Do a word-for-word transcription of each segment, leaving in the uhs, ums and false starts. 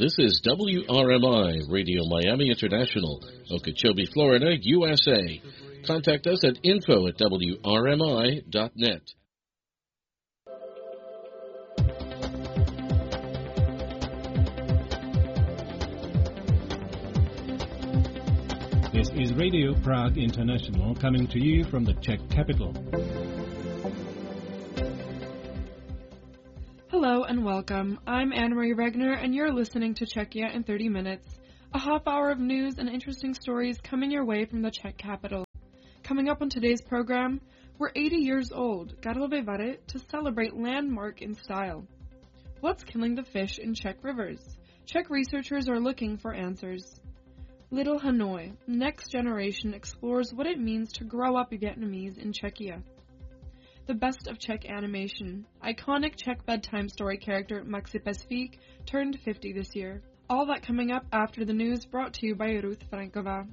This is W R M I, Radio Miami International, Okeechobee, Florida, U S A. Contact us at info at W R M I dot net. This is Radio Prague International, coming to you from the Czech capital. Hello and welcome. I'm Anne-Marie Regner, and you're listening to Czechia in thirty minutes, a half hour of news and interesting stories coming your way from the Czech capital. Coming up on today's program, we're eighty years old, Karlovy Vary, to celebrate landmark in style. What's killing the fish in Czech rivers? Czech researchers are looking for answers. Little Hanoi, Next Generation explores what it means to grow up Vietnamese in Czechia. The best of Czech animation. Iconic Czech bedtime story character Maxi Pes-Fík turned fifty this year. All that coming up after the news, brought to you by Ruth Frankova.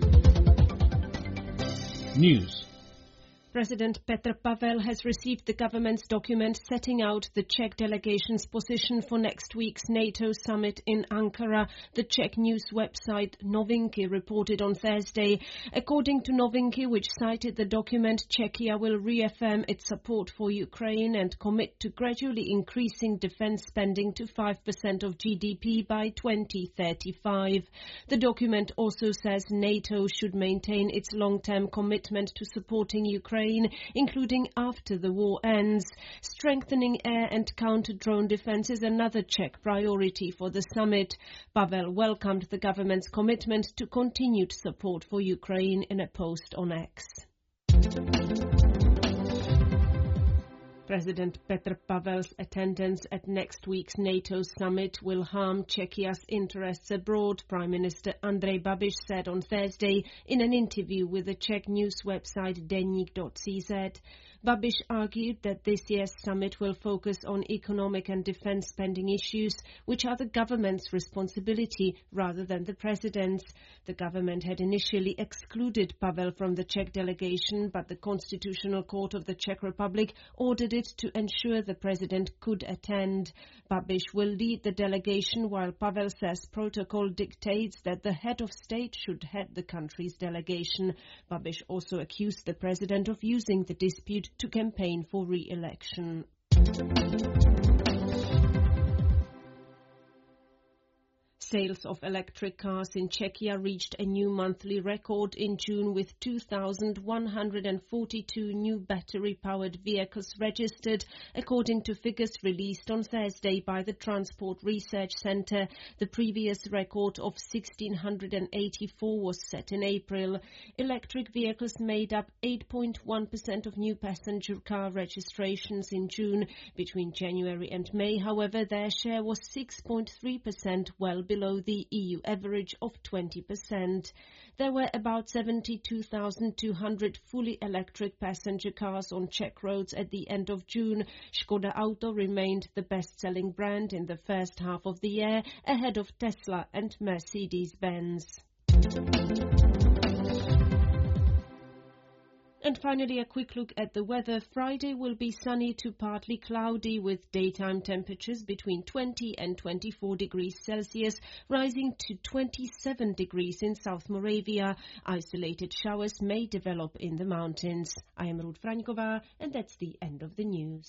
News. President Petr Pavel has received the government's document setting out the Czech delegation's position for next week's NATO summit in Ankara, the Czech news website Novinky reported on Thursday. According to Novinky, which cited the document, Czechia will reaffirm its support for Ukraine and commit to gradually increasing defense spending to five percent of G D P by twenty thirty-five. The document also says NATO should maintain its long-term commitment to supporting Ukraine, including after the war ends. Strengthening air and counter-drone defense is another Czech priority for the summit. Pavel welcomed the government's commitment to continued support for Ukraine in a post on X. President Petr Pavel's attendance at next week's NATO summit will harm Czechia's interests abroad, Prime Minister Andrej Babiš said on Thursday in an interview with the Czech news website Deník dot c z. Babiš argued that this year's summit will focus on economic and defense spending issues, which are the government's responsibility rather than the president's. The government had initially excluded Pavel from the Czech delegation, but the Constitutional Court of the Czech Republic ordered it to ensure the president could attend. Babiš will lead the delegation, while Pavel says protocol dictates that the head of state should head the country's delegation. Babiš also accused the president of using the dispute to campaign for re-election. Sales of electric cars in Czechia reached a new monthly record in June, with two thousand one hundred forty-two new battery-powered vehicles registered, according to figures released on Thursday by the Transport Research Centre. The previous record of one thousand six hundred eighty-four was set in April. Electric vehicles made up eight point one percent of new passenger car registrations in June. Between January and May, however, their share was six point three percent, well below the E U average of twenty percent. There were about seventy-two thousand two hundred fully electric passenger cars on Czech roads at the end of June. Škoda Auto remained the best-selling brand in the first half of the year, ahead of Tesla and Mercedes-Benz. And finally, a quick look at the weather. Friday will be sunny to partly cloudy, with daytime temperatures between twenty and twenty-four degrees Celsius, rising to twenty-seven degrees in South Moravia. Isolated showers may develop in the mountains. I am Ruth Frankova, and that's the end of the news.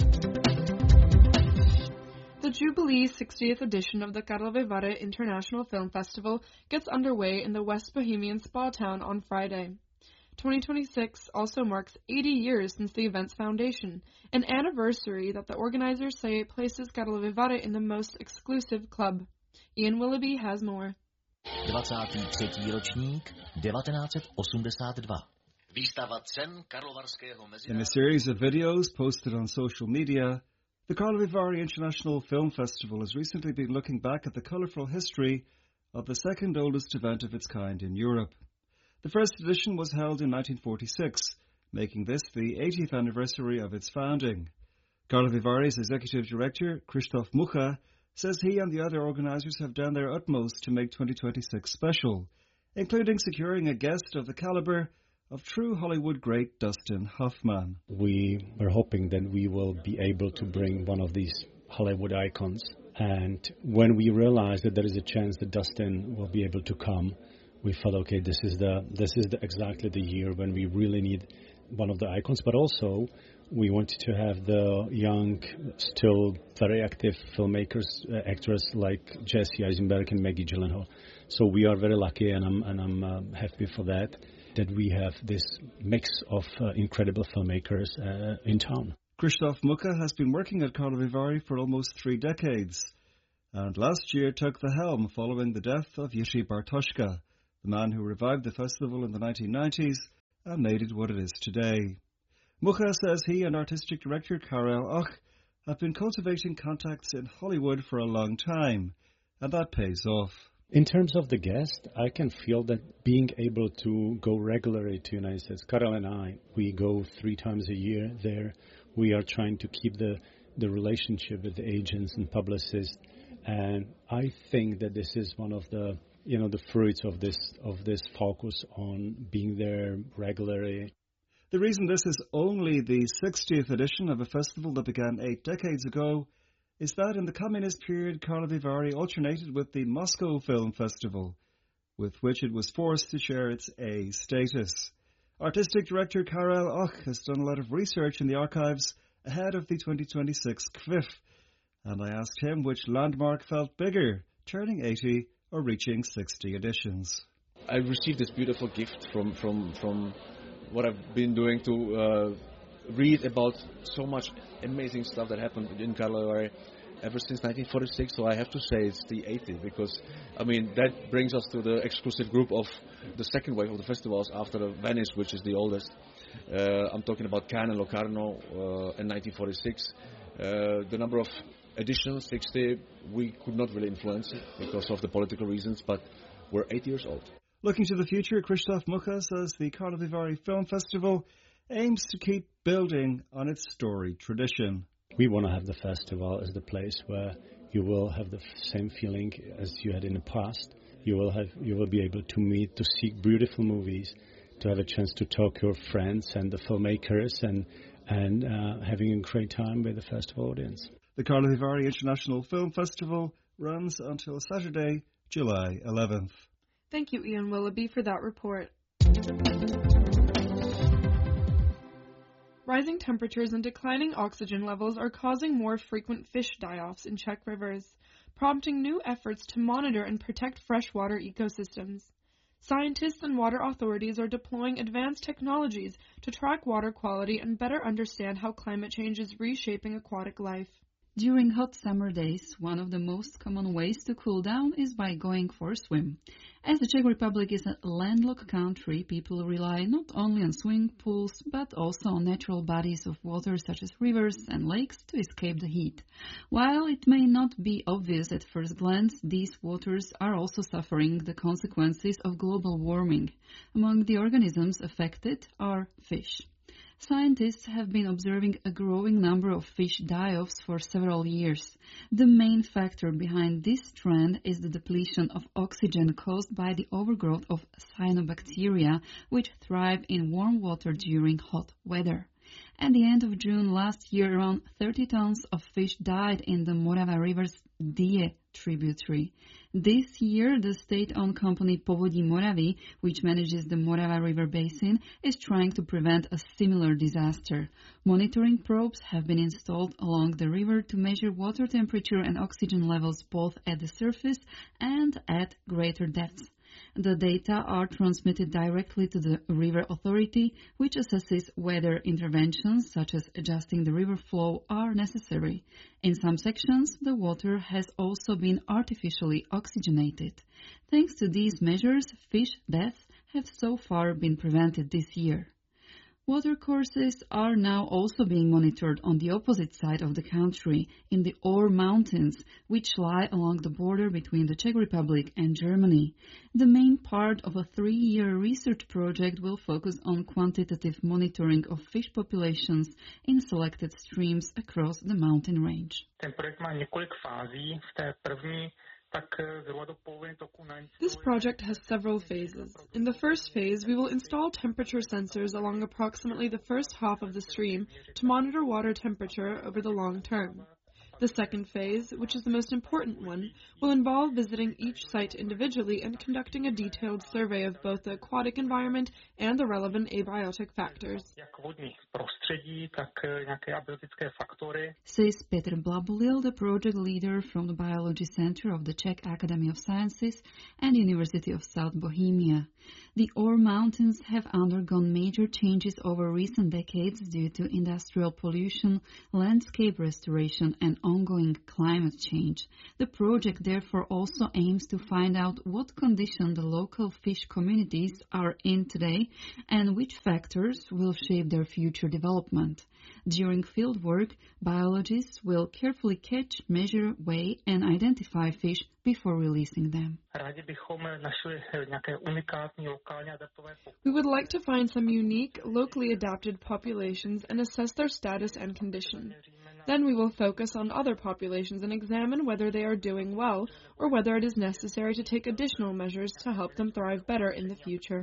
The Jubilee sixtieth edition of the Karlovy Vary International Film Festival gets underway in the West Bohemian spa town on Friday. twenty twenty-six also marks eighty years since the event's foundation, an anniversary that the organizers say places Karlovy Vary in the most exclusive club. Ian Willoughby has more. dvacátý třetí ročník devatenáct set osmdesát dva. Výstava cen Karlovarského mezinárodního. In a series of videos posted on social media, the Karlovy Vary International Film Festival has recently been looking back at the colourful history of the second oldest event of its kind in Europe. The first edition was held in nineteen forty-six, making this the eightieth anniversary of its founding. Karlovy Vary's executive director, Krzysztof Mucha, says he and the other organisers have done their utmost to make twenty twenty-six special, including securing a guest of the calibre of true Hollywood great Dustin Hoffman. We were hoping that we will be able to bring one of these Hollywood icons And when we realized that there is a chance that Dustin will be able to come, we thought, okay, this is the this is the, exactly the year when we really need one of the icons. But also, we wanted to have the young, still very active filmmakers, uh, actors like Jesse Eisenberg and Maggie Gyllenhaal. So we are very lucky, and I'm and I'm uh, happy for that, that we have this mix of uh, incredible filmmakers uh, in town. Krzysztof Mucha has been working at Karlovy Vary for almost three decades, and last year took the helm following the death of Jiří Bartoška, the man who revived the festival in the nineteen nineties and made it what it is today. Mucha says he and artistic director Karel Och have been cultivating contacts in Hollywood for a long time, and that pays off. In terms of the guest, I can feel that being able to go regularly to the United States, Karel and I, we go three times a year there. We are trying to keep the, the relationship with the agents and publicists, and I think that this is one of the you know the fruits of this of this focus on being there regularly. The reason this is only the sixtieth edition of a festival that began eight decades ago is that in the communist period, Karlovy Vary alternated with the Moscow Film Festival, with which it was forced to share its A status. Artistic director Karel Och has done a lot of research in the archives ahead of the twenty twenty-six K V I F, and I asked him which landmark felt bigger, turning eighty or reaching sixty editions. I received this beautiful gift from, from, from what I've been doing to uh, read about so much amazing stuff that happened in Karlovy Vary ever since nineteen forty-six, so I have to say it's the eighty, because, I mean, that brings us to the exclusive group of the second wave of the festivals after Venice, which is the oldest. Uh, I'm talking about Cannes and Locarno uh, in nineteen forty-six. Uh, the number of editions, sixty, we could not really influence it because of the political reasons, but we're eighty years old. Looking to the future, Krzysztof Mucha says the Karlovy Vary Film Festival aims to keep building on its storied tradition. We want to have the festival as the place where you will have the same feeling as you had in the past. You will have, you will be able to meet, to see beautiful movies, to have a chance to talk to your friends and the filmmakers, and and uh, having a great time with the festival audience. The Karlovy Vary International Film Festival runs until Saturday, July eleventh. Thank you, Ian Willoughby, for that report. Rising temperatures and declining oxygen levels are causing more frequent fish die-offs in Czech rivers, prompting new efforts to monitor and protect freshwater ecosystems. Scientists and water authorities are deploying advanced technologies to track water quality and better understand how climate change is reshaping aquatic life. During hot summer days, one of the most common ways to cool down is by going for a swim. As the Czech Republic is a landlocked country, people rely not only on swimming pools, but also on natural bodies of water such as rivers and lakes to escape the heat. While it may not be obvious at first glance, these waters are also suffering the consequences of global warming. Among the organisms affected are fish. Scientists have been observing a growing number of fish die-offs for several years. The main factor behind this trend is the depletion of oxygen caused by the overgrowth of cyanobacteria, which thrive in warm water during hot weather. At the end of June last year, around thirty tons of fish died in the Morava River's Die tributary. This year, the state-owned company Povodí Moravy, which manages the Morava River basin, is trying to prevent a similar disaster. Monitoring probes have been installed along the river to measure water temperature and oxygen levels both at the surface and at greater depths. The data are transmitted directly to the river authority, which assesses whether interventions such as adjusting the river flow are necessary. In some sections, the water has also been artificially oxygenated. Thanks to these measures, fish deaths have so far been prevented this year. Watercourses are now also being monitored on the opposite side of the country, in the Ore Mountains, which lie along the border between the Czech Republic and Germany. The main part of a three-year research project will focus on quantitative monitoring of fish populations in selected streams across the mountain range. Ten projekt má několik fází. V té první This project has several phases. In the first phase, we will install temperature sensors along approximately the first half of the stream to monitor water temperature over the long term. The second phase, which is the most important one, will involve visiting each site individually and conducting a detailed survey of both the aquatic environment and the relevant abiotic factors. Says Petr Blabulil, the project leader from the Biology Center of the Czech Academy of Sciences and University of South Bohemia. The Ore Mountains have undergone major changes over recent decades due to industrial pollution, landscape restoration, and ongoing climate change. The project therefore also aims to find out what condition the local fish communities are in today and which factors will shape their future development. During fieldwork, biologists will carefully catch, measure, weigh, and identify fish before releasing them. We would like to find some unique, locally adapted populations and assess their status and condition. Then we will focus on other populations and examine whether they are doing well or whether it is necessary to take additional measures to help them thrive better in the future.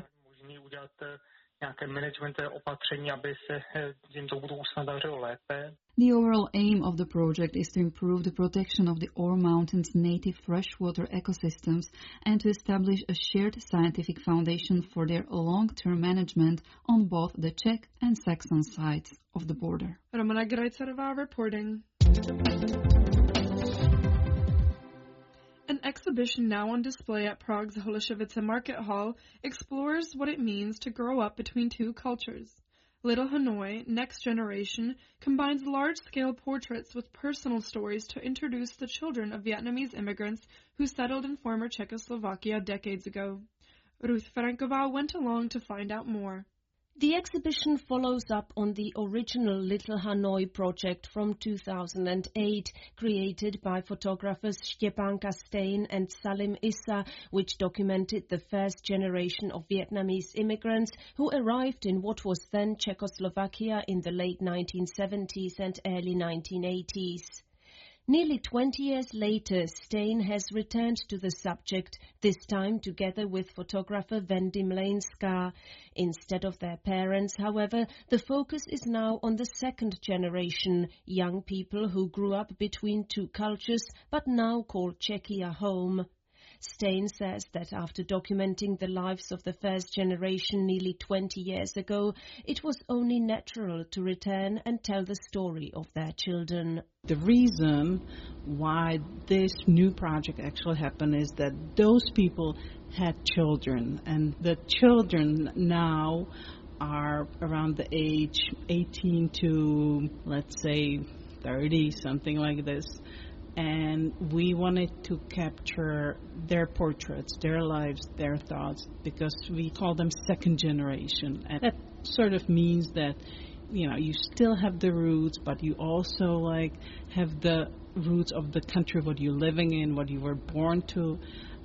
The overall aim of the project is to improve the protection of the Ore Mountains' native freshwater ecosystems and to establish a shared scientific foundation for their long-term management on both the Czech and Saxon sides of the border. Romana Grajcerová reporting. An exhibition now on display at Prague's Holešovice Market Hall explores what it means to grow up between two cultures. Little Hanoi, Next Generation, combines large-scale portraits with personal stories to introduce the children of Vietnamese immigrants who settled in former Czechoslovakia decades ago. Ruth Franková went along to find out more. The exhibition follows up on the original Little Hanoi project from two thousand eight, created by photographers Štěpánka Stein and Salim Issa, which documented the first generation of Vietnamese immigrants who arrived in what was then Czechoslovakia in the late nineteen seventies and early nineteen eighties. Nearly twenty years later, Stein has returned to the subject, this time together with photographer Wendy Mlejnská. Instead of their parents, however, the focus is now on the second generation, young people who grew up between two cultures but now call Czechia home. Stein says that after documenting the lives of the first generation nearly twenty years ago, it was only natural to return and tell the story of their children. The reason why this new project actually happened is that those people had children, and the children now are around the age eighteen to, let's say, thirty, something like this. And we wanted to capture their portraits, their lives, their thoughts, because we call them second generation. And that sort of means that, you know, you still have the roots, but you also, like, have the roots of the country, what you're living in, what you were born to.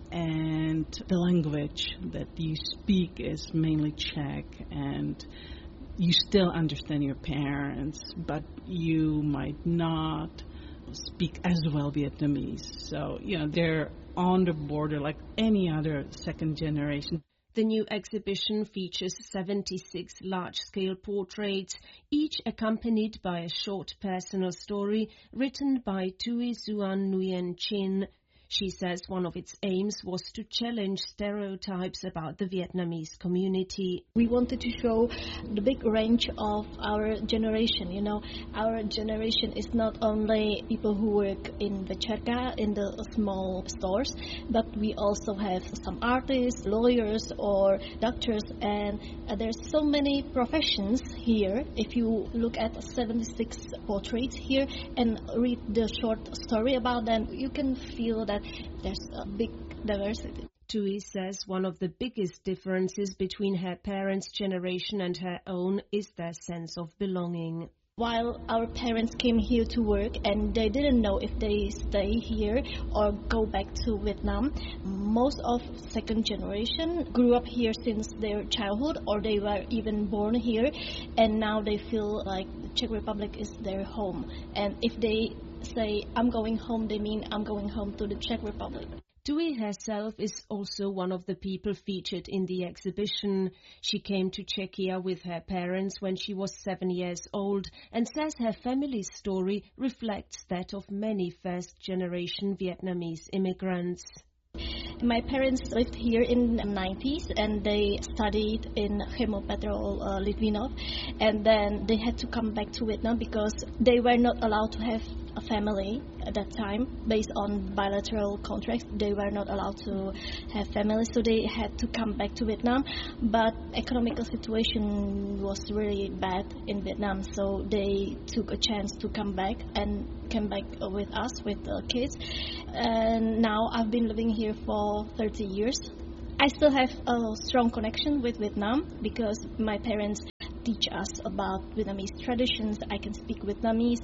And the language that you speak is mainly Czech, and you still understand your parents, but you might not speak as well Vietnamese. So, you know, they're on the border like any other second generation. The new exhibition features seventy-six large-scale portraits, each accompanied by a short personal story written by Tui Xuan Nguyen Chin. She says one of its aims was to challenge stereotypes about the Vietnamese community. We wanted to show the big range of our generation. You know, our generation is not only people who work in večerka, in the small stores, but we also have some artists, lawyers, or doctors, and uh, there's so many professions here. If you look at seventy-six portraits here and read the short story about them, you can feel that there's a big diversity. Tui says one of the biggest differences between her parents' generation and her own is their sense of belonging. While our parents came here to work and they didn't know if they stay here or go back to Vietnam, most of second generation grew up here since their childhood, or they were even born here, and now they feel like the Czech Republic is their home. And if they say, I'm going home, they mean I'm going home to the Czech Republic. Thuy herself is also one of the people featured in the exhibition. She came to Czechia with her parents when she was seven years old and says her family's story reflects that of many first-generation Vietnamese immigrants. My parents lived here in the nineties and they studied in Chemopetro uh, Litvinov, and then they had to come back to Vietnam because they were not allowed to have a family at that time. Based on bilateral contracts, they were not allowed to have families, so they had to come back to Vietnam. But economical situation was really bad in Vietnam, so they took a chance to come back and came back with us, with the kids. And now I've been living here for thirty years. I still have a strong connection with Vietnam because my parents teach us about Vietnamese traditions. I can speak Vietnamese.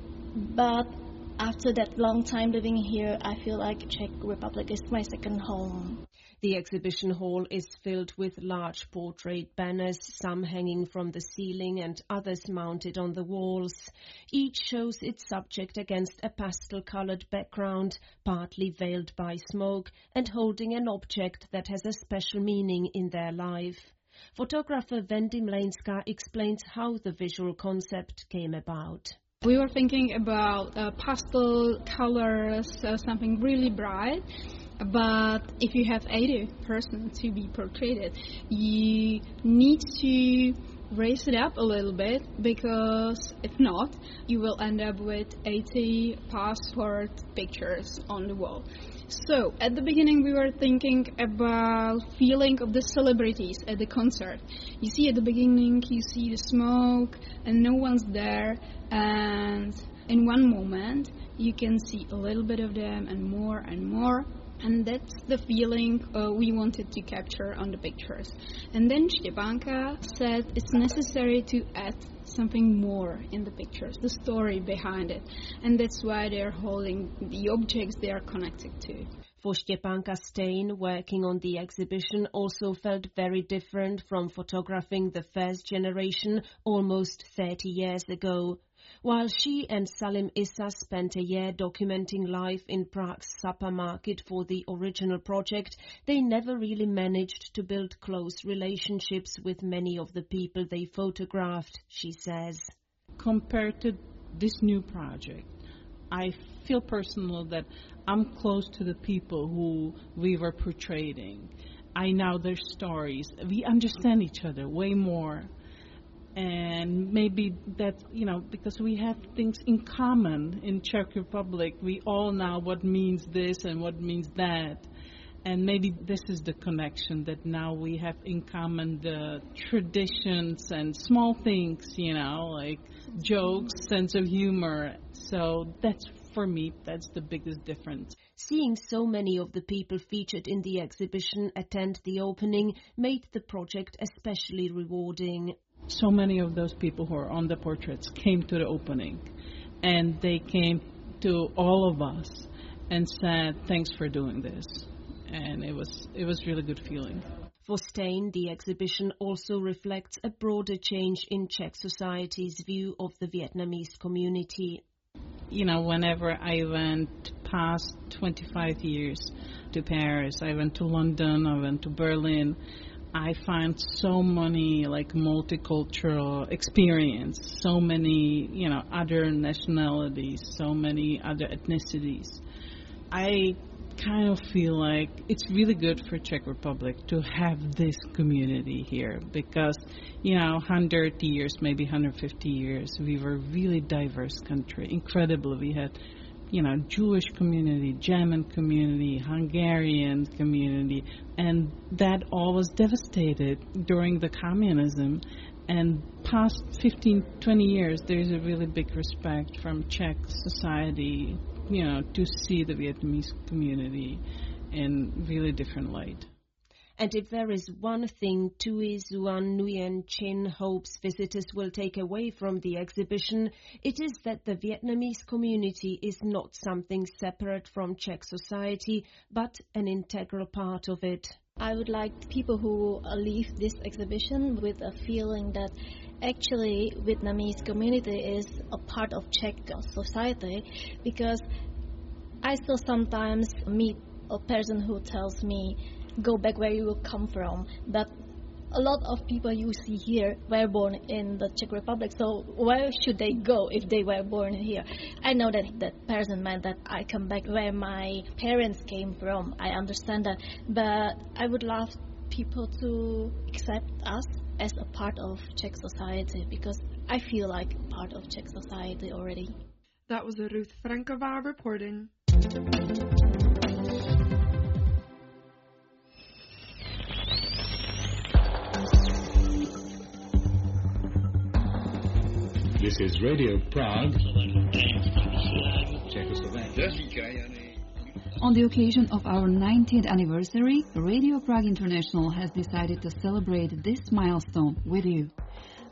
But after that long time living here, I feel like Czech Republic is my second home. The exhibition hall is filled with large portrait banners, some hanging from the ceiling and others mounted on the walls. Each shows its subject against a pastel-colored background, partly veiled by smoke, and holding an object that has a special meaning in their life. Photographer Wendy Mlejnska explains how the visual concept came about. We were thinking about uh, pastel colors, uh, something really bright. But if you have eighty persons to be portrayed, you need to raise it up a little bit, because if not, you will end up with eighty passport pictures on the wall. So at the beginning we were thinking about feeling of the celebrities at the concert. You see at the beginning, you see the smoke and no one's there, and in one moment you can see a little bit of them and more and more. And that's the feeling uh, we wanted to capture on the pictures. And then Štěpánka said it's necessary to add something more in the pictures, the story behind it. And that's why they're holding the objects they are connected to. For Štěpánka, Stein, working on the exhibition, also felt very different from photographing the first generation almost thirty years ago. While she and Salim Issa spent a year documenting life in Prague's supper market for the original project, they never really managed to build close relationships with many of the people they photographed, she says. Compared to this new project, I feel personally that I'm close to the people who we were portraying. I know their stories. We understand each other way more. And maybe that, you know, because we have things in common in Czech Republic, we all know what means this and what means that. And maybe this is the connection that now we have in common, the traditions and small things, you know, like jokes, sense of humor. So that's, for me, that's the biggest difference. Seeing so many of the people featured in the exhibition attend the opening made the project especially rewarding. So many of those people who are on the portraits came to the opening, and they came to all of us and said, thanks for doing this. And it was it was really good feeling. For Stein, the exhibition also reflects a broader change in Czech society's view of the Vietnamese community. You know, whenever I went past twenty-five years to Paris, I went to London, I went to Berlin, I find so many like multicultural experience, so many, you know, other nationalities, so many other ethnicities. I kind of feel like it's really good for Czech Republic to have this community here because, you know, one hundred years, maybe one hundred fifty years, we were a really diverse country, incredible. We had, you know, Jewish community, German community, Hungarian community, and that all was devastated during the communism. And past fifteen, twenty years, there's a really big respect from Czech society, you know, to see the Vietnamese community in really different light. And if there is one thing Thuy Xuan Nguyen Chin hopes visitors will take away from the exhibition, it is that the Vietnamese community is not something separate from Czech society, but an integral part of it. I would like people who leave this exhibition with a feeling that actually Vietnamese community is a part of Czech society, because I still sometimes meet a person who tells me, go back where you come from. But a lot of people you see here were born in the Czech Republic, so where should they go if they were born here? I know that that person meant that I come back where my parents came from. I understand that, but I would love people to accept us as a part of Czech society, because I feel like part of Czech society already. That was Ruth Franková reporting. This is Radio Prague, Czechoslovakia. On the occasion of our ninetieth anniversary, Radio Prague International has decided to celebrate this milestone with you.